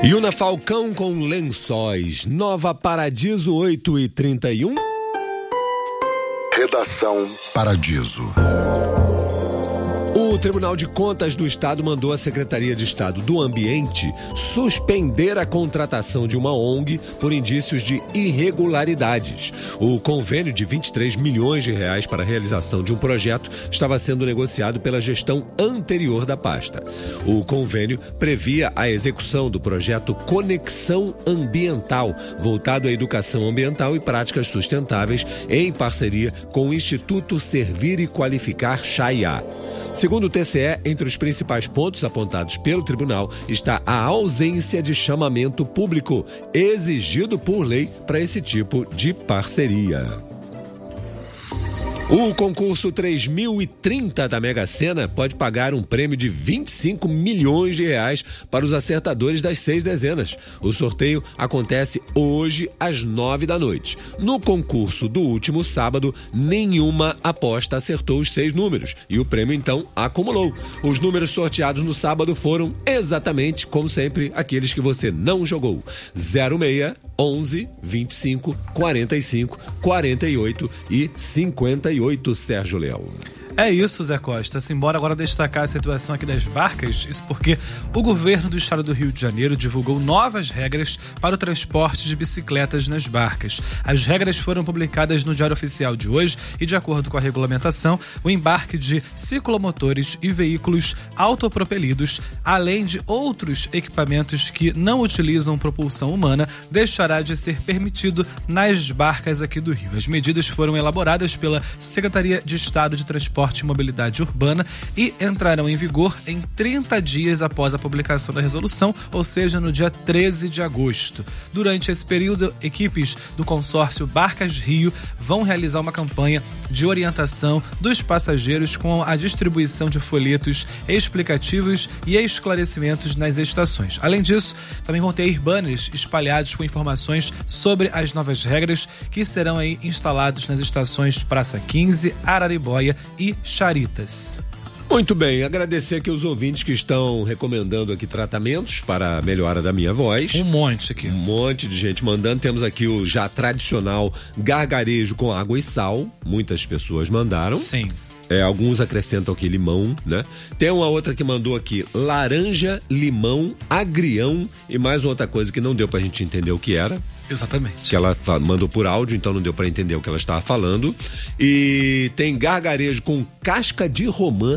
Yuna Falcão com Lençóis, Nova Paradiso 8h31. Redação Paradiso. O Tribunal de Contas do Estado mandou à Secretaria de Estado do Ambiente suspender a contratação de uma ONG por indícios de irregularidades. O convênio de R$23 milhões para a realização de um projeto estava sendo negociado pela gestão anterior da pasta. O convênio previa a execução do projeto Conexão Ambiental, voltado à educação ambiental e práticas sustentáveis, em parceria com o Instituto Servir e Qualificar Chaiá. Segundo o TCE, entre os principais pontos apontados pelo tribunal está a ausência de chamamento público, exigido por lei para esse tipo de parceria. O concurso 3030 da Mega Sena pode pagar um prêmio de R$25 milhões para os acertadores das 6 dezenas. O sorteio acontece hoje às 9 da noite. No concurso do último sábado, nenhuma aposta acertou os 6 números e o prêmio então acumulou. Os números sorteados no sábado foram exatamente, como sempre, aqueles que você não jogou: 06, 11, 25, 45, 48 e 58, Sérgio Leão. É isso, Zé Costa. Simbora agora destacar a situação aqui das barcas. Isso porque o governo do estado do Rio de Janeiro divulgou novas regras para o transporte de bicicletas nas barcas. As regras foram publicadas no Diário Oficial de hoje e, de acordo com a regulamentação, o embarque de ciclomotores e veículos autopropelidos, além de outros equipamentos que não utilizam propulsão humana, deixará de ser permitido nas barcas aqui do Rio. As medidas foram elaboradas pela Secretaria de Estado de Transporte e Mobilidade Urbana e entrarão em vigor em 30 dias após a publicação da resolução, ou seja, no dia 13 de agosto. Durante esse período, equipes do consórcio Barcas Rio vão realizar uma campanha de orientação dos passageiros com a distribuição de folhetos explicativos e esclarecimentos nas estações. Além disso, também vão ter banners espalhados com informações sobre as novas regras que serão aí instalados nas estações Praça 15, Araribóia e Charitas. Muito bem, agradecer aqui os ouvintes que estão recomendando aqui tratamentos para a melhora da minha voz. Um monte aqui. Um monte de gente mandando. Temos aqui o já tradicional gargarejo com água e sal. Muitas pessoas mandaram. Sim. Alguns acrescentam aqui limão, né? Tem uma outra que mandou aqui laranja, limão, agrião e mais uma outra coisa que não deu pra gente entender o que era. Exatamente. Que ela mandou por áudio, então não deu pra entender o que ela estava falando. E tem gargarejo com casca de romã.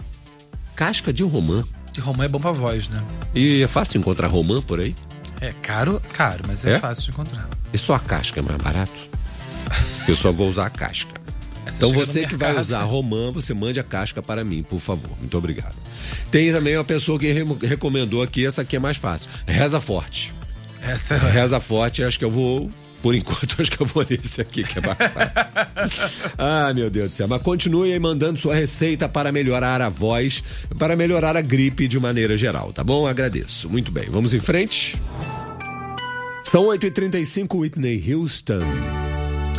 Casca de romã. E romã é bom pra voz, né? E é fácil encontrar romã por aí? É caro, mas é fácil de encontrar. E só a casca é mais barato? Eu só vou usar a casca. Então você que vai usar romã, você mande a casca para mim, por favor. Muito obrigado. Tem também uma pessoa que recomendou aqui, essa aqui é mais fácil. Reza Forte. Reza Forte, acho que eu vou... Por enquanto, acho que eu vou nesse aqui, que é mais fácil. Ah, meu Deus do céu. Mas continue aí mandando sua receita para melhorar a voz, para melhorar a gripe de maneira geral, tá bom? Agradeço. Muito bem, vamos em frente? São 8h35, Whitney Houston.